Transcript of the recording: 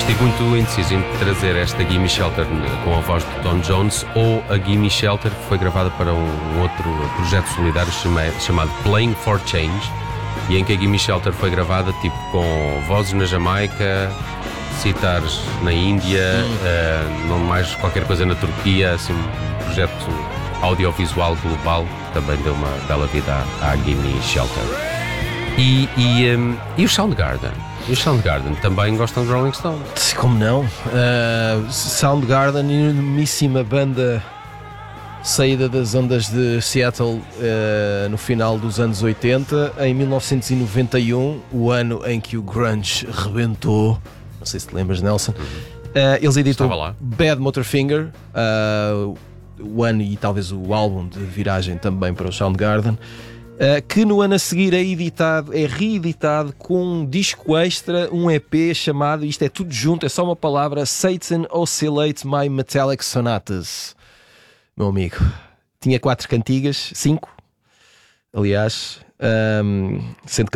Estive muito indeciso em trazer esta Gimme Shelter com a voz de Tom Jones ou a Gimme Shelter, que foi gravada para um outro projeto solidário chamado Playing for Change, e em que a Gimme Shelter foi gravada tipo com vozes na Jamaica, citares na Índia, não mais qualquer coisa na Turquia, assim, um projeto audiovisual global, também deu uma bela vida à Gimme Shelter. E o Soundgarden? E o Soundgarden também gostam de Rolling Stones? Como não? Soundgarden, enormíssima banda saída das ondas de Seattle no final dos anos 80, em 1991, o ano em que o grunge rebentou. Não sei se te lembras, Nelson. Eles editam Bad Motorfinger, o ano e talvez o álbum de viragem também para o Soundgarden, que no ano a seguir é reeditado com um disco extra, um EP chamado, isto é tudo junto, é só uma palavra, Satan Oscillate My Metallic Sonatas. Meu amigo, tinha 4 cantigas, 5, aliás, sendo que